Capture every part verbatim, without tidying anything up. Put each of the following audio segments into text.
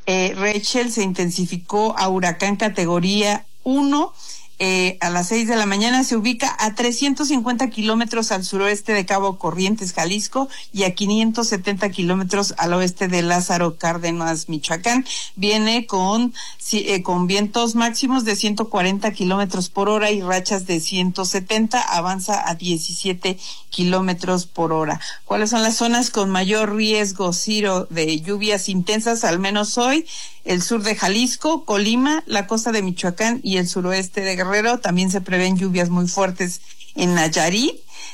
eh, Rachel se intensificó a huracán categoría uno. Eh, a las seis de la mañana se ubica a trescientos cincuenta kilómetros al suroeste de Cabo Corrientes, Jalisco, y a quinientos setenta kilómetros al oeste de Lázaro Cárdenas, Michoacán. Viene con, eh, con vientos máximos de ciento cuarenta kilómetros por hora y rachas de ciento setenta, avanza a diecisiete kilómetros por hora. ¿Cuáles son las zonas con mayor riesgo, Ciro, de lluvias intensas, al menos hoy? El sur de Jalisco, Colima, la costa de Michoacán y el suroeste de Guerrero. También se prevén lluvias muy fuertes en Nayarit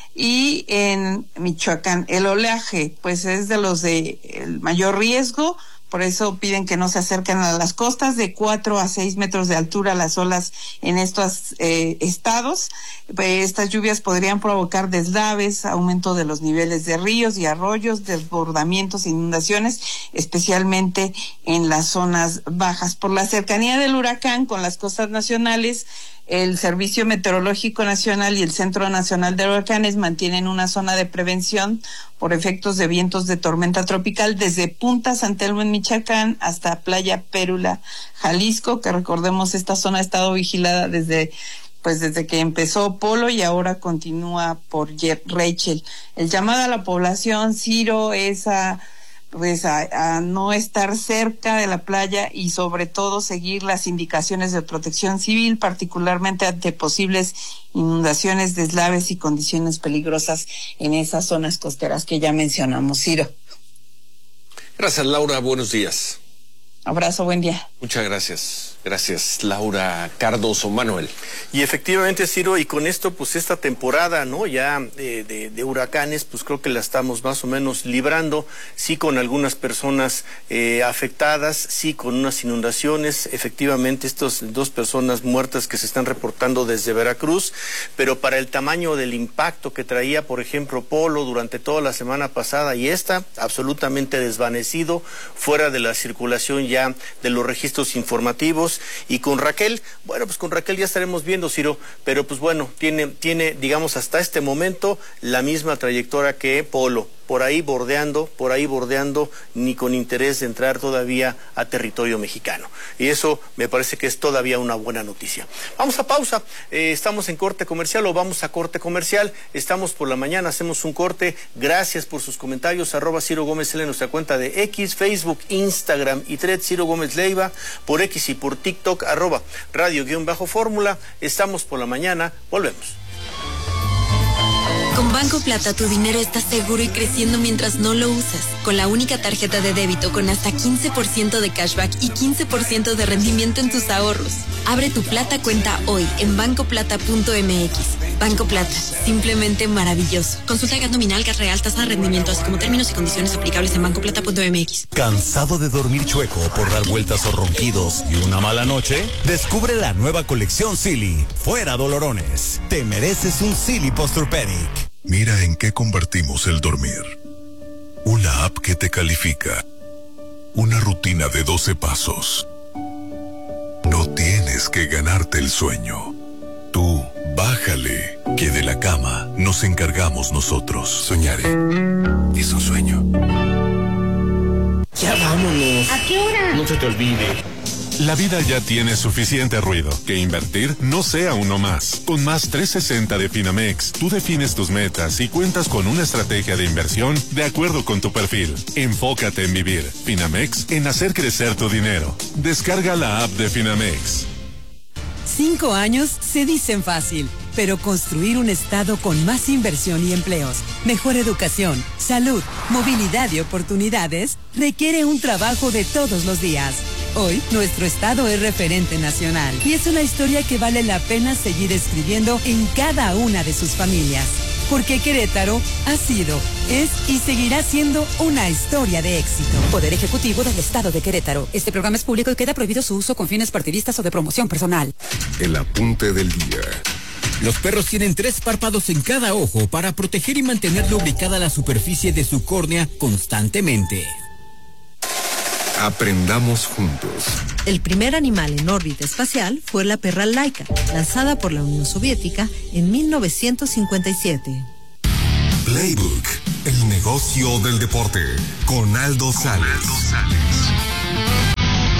y en Michoacán. El oleaje, pues, es de los de el mayor riesgo. Por eso piden que no se acerquen a las costas, de cuatro a seis metros de altura las olas en estos eh, estados. Pues estas lluvias podrían provocar deslaves, aumento de los niveles de ríos y arroyos, desbordamientos e inundaciones, especialmente en las zonas bajas. Por la cercanía del huracán con las costas nacionales, el Servicio Meteorológico Nacional y el Centro Nacional de Huracanes mantienen una zona de prevención por efectos de vientos de tormenta tropical desde Punta San Telmo en Michoacán hasta Playa Pérula, Jalisco, que recordemos esta zona ha estado vigilada desde pues desde que empezó Polo y ahora continúa por Rachel. El llamado a la población, Ciro, es a pues a, a no estar cerca de la playa y sobre todo seguir las indicaciones de protección civil, particularmente ante posibles inundaciones, deslaves y condiciones peligrosas en esas zonas costeras que ya mencionamos. Ciro. Gracias, Laura. Buenos días. Abrazo, buen día. Muchas gracias. Gracias, Laura Cardoso. Manuel. Y efectivamente, Ciro, y con esto, pues esta temporada, ¿no? Ya de, de, de huracanes, pues creo que la estamos más o menos librando, sí con algunas personas eh, afectadas, sí con unas inundaciones, efectivamente estas dos personas muertas que se están reportando desde Veracruz, pero para el tamaño del impacto que traía, por ejemplo, Polo durante toda la semana pasada y esta, absolutamente desvanecido, fuera de la circulación ya de los registros informativos. Y con Raquel, bueno, pues con Raquel ya estaremos viendo, Ciro, pero pues bueno, tiene, tiene, digamos, hasta este momento la misma trayectoria que Polo, por ahí bordeando, por ahí bordeando, ni con interés de entrar todavía a territorio mexicano. Y eso me parece que es todavía una buena noticia. Vamos a pausa, eh, estamos en corte comercial o vamos a corte comercial, estamos por la mañana, hacemos un corte, gracias por sus comentarios, arroba Ciro Gómez L en nuestra cuenta de X, Facebook, Instagram y Thread, Ciro Gómez Leiva, por X y por TikTok, arroba radio-fórmula, estamos por la mañana, volvemos. Con Banco Plata tu dinero está seguro y creciendo mientras no lo usas. Con la única tarjeta de débito con hasta quince por ciento de cashback y quince por ciento de rendimiento en tus ahorros. Abre tu Plata cuenta hoy en banco plata punto m x. Banco Plata, simplemente maravilloso. Consulta gas nominal, gas real, tasa de rendimiento, así como términos y condiciones aplicables en banco plata punto m x. ¿Cansado de dormir chueco por dar vueltas o ronquidos y una mala noche? Descubre la nueva colección Silly. Fuera dolorones. Te mereces un Silly Posturpedic. Mira en qué convertimos el dormir. Una app que te califica. Una rutina de doce pasos. No tienes que ganarte el sueño. Tú, bájale, que de la cama nos encargamos nosotros. Soñaré. Es un sueño. Ya vámonos. ¿A qué hora? No se te olvide. La vida ya tiene suficiente ruido. Que invertir no sea uno más. Con Más trescientos sesenta de Finamex, tú defines tus metas y cuentas con una estrategia de inversión de acuerdo con tu perfil. Enfócate en vivir. Finamex, en hacer crecer tu dinero. Descarga la app de Finamex. Cinco años se dicen fácil, pero construir un estado con más inversión y empleos, mejor educación, salud, movilidad y oportunidades requiere un trabajo de todos los días. Hoy, nuestro estado es referente nacional y es una historia que vale la pena seguir escribiendo en cada una de sus familias. Porque Querétaro ha sido, es y seguirá siendo una historia de éxito. Poder Ejecutivo del Estado de Querétaro. Este programa es público y queda prohibido su uso con fines partidistas o de promoción personal. El apunte del día. Los perros tienen tres párpados en cada ojo para proteger y mantener lubricada la superficie de su córnea constantemente. Aprendamos juntos. El primer animal en órbita espacial fue la perra Laika, lanzada por la Unión Soviética en mil novecientos cincuenta y siete. Playbook, el negocio del deporte, con Aldo Sales.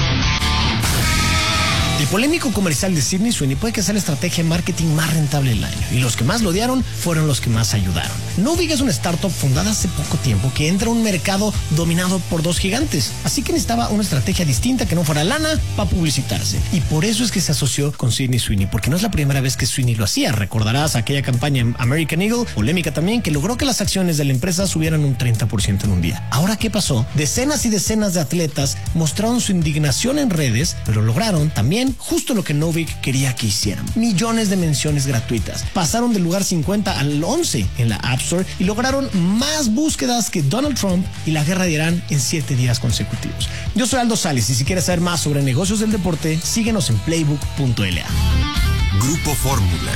polémico comercial de Sydney Sweeney puede que sea la estrategia de marketing más rentable del año, y los que más lo odiaron fueron los que más ayudaron. Novig es una startup fundada hace poco tiempo que entra a un mercado dominado por dos gigantes, así que necesitaba una estrategia distinta que no fuera lana para publicitarse, y por eso es que se asoció con Sydney Sweeney, porque no es la primera vez que Sweeney lo hacía. Recordarás aquella campaña en American Eagle, polémica también, que logró que las acciones de la empresa subieran un treinta por ciento en un día. Ahora, ¿qué pasó? Decenas y decenas de atletas mostraron su indignación en redes, pero lograron también justo lo que Novig quería que hicieran: millones de menciones gratuitas. Pasaron del lugar cincuenta al once en la App Store y lograron más búsquedas que Donald Trump y la guerra de Irán en siete días consecutivos. Yo soy Aldo Sales, y si quieres saber más sobre negocios del deporte, síguenos en playbook punto l a. Grupo Fórmula.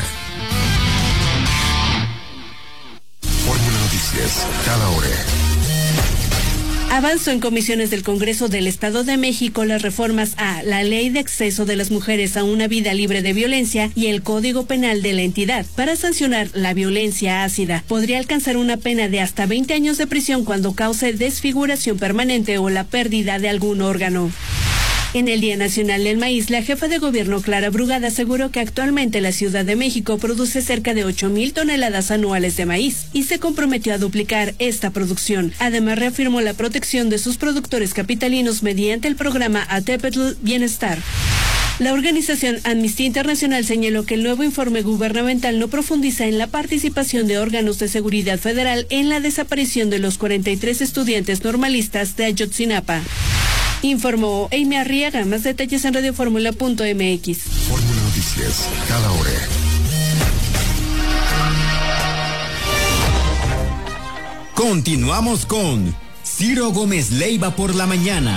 Fórmula Noticias, cada hora. Avanzó en comisiones del Congreso del Estado de México las reformas a la Ley de Acceso de las Mujeres a una Vida Libre de Violencia y el Código Penal de la entidad. Para sancionar la violencia ácida, podría alcanzar una pena de hasta veinte años de prisión cuando cause desfiguración permanente o la pérdida de algún órgano. En el Día Nacional del Maíz, la jefa de gobierno Clara Brugada aseguró que actualmente la Ciudad de México produce cerca de ocho mil toneladas anuales de maíz y se comprometió a duplicar esta producción. Además, reafirmó la protección de sus productores capitalinos mediante el programa Atepetl Bienestar. La organización Amnistía Internacional señaló que el nuevo informe gubernamental no profundiza en la participación de órganos de seguridad federal en la desaparición de los cuarenta y tres estudiantes normalistas de Ayotzinapa. Informó Amy Arriaga. Más detalles en radioformula punto m x. Fórmula Noticias, cada hora. Continuamos con Ciro Gómez Leiva por la mañana.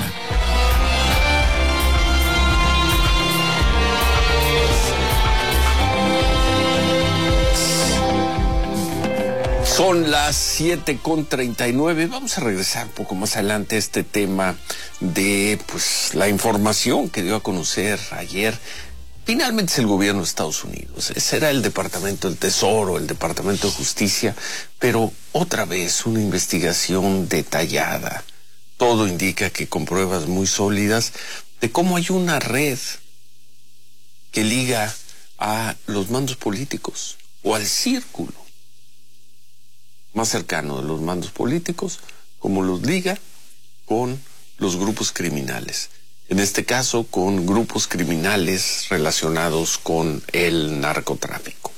Son las siete con treinta y nueve. Vamos a regresar un poco más adelante a este tema de pues la información que dio a conocer ayer. Finalmente es el gobierno de Estados Unidos. Será el Departamento del Tesoro, el Departamento de Justicia, pero otra vez una investigación detallada. Todo indica que con pruebas muy sólidas de cómo hay una red que liga a los mandos políticos o al círculo más cercano de los mandos políticos, como los liga con los grupos criminales. En este caso, con grupos criminales relacionados con el narcotráfico.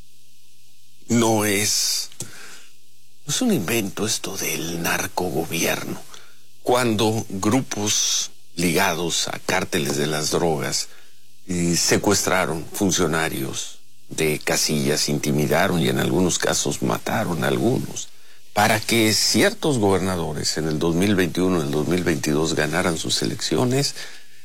No es, no es un invento esto del narcogobierno. Cuando grupos ligados a cárteles de las drogas y secuestraron funcionarios de casillas, intimidaron y en algunos casos mataron a algunos, para que ciertos gobernadores en el dos mil veintiuno, en el dos mil veintidós ganaran sus elecciones,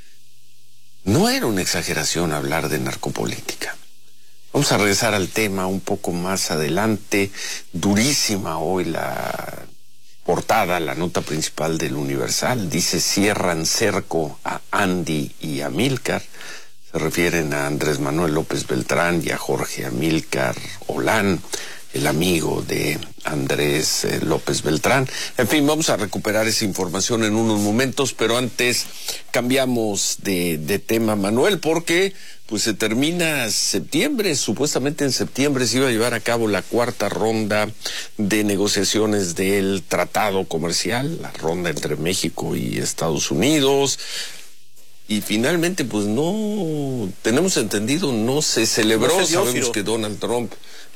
no era una exageración hablar de narcopolítica. Vamos a regresar al tema un poco más adelante. Durísima hoy la portada, la nota principal del Universal. Dice: cierran cerco a Andy y a Amílcar. Se refieren a Andrés Manuel López Beltrán y a Jorge Amílcar Olán, el amigo de Andrés eh, López Beltrán. En fin, vamos a recuperar esa información en unos momentos, pero antes cambiamos de, de tema, Manuel, porque pues se termina septiembre. Supuestamente en septiembre se iba a llevar a cabo la cuarta ronda de negociaciones del tratado comercial, la ronda entre México y Estados Unidos. Y finalmente, pues no, tenemos entendido, no se celebró. No se dio, Sabemos Ciro. Que Donald Trump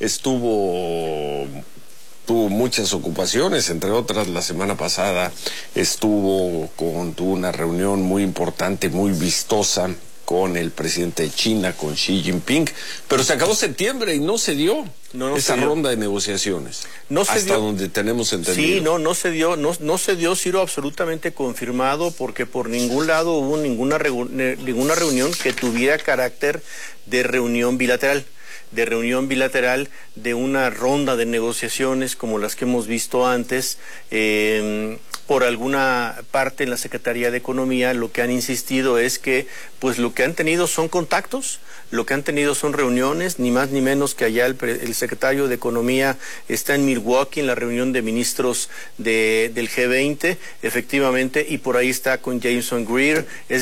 estuvo, tuvo muchas ocupaciones, entre otras la semana pasada estuvo con, tuvo una reunión muy importante, muy vistosa con el presidente de China, con Xi Jinping, pero se acabó septiembre y no se dio no, no esa se dio. ronda de negociaciones. No se hasta dio. Donde tenemos entendido. Sí, no, no se dio, no, no se dio, Ciro, absolutamente confirmado, porque por ningún lado hubo ninguna, reu ninguna reunión que tuviera carácter de reunión bilateral. de reunión bilateral, de una ronda de negociaciones como las que hemos visto antes. Eh, por alguna parte en la Secretaría de Economía lo que han insistido es que pues lo que han tenido son contactos, lo que han tenido son reuniones, ni más ni menos que allá el, el secretario de Economía está en Milwaukee en la reunión de ministros de, del G veinte, efectivamente, y por ahí está con Jameson Greer. Es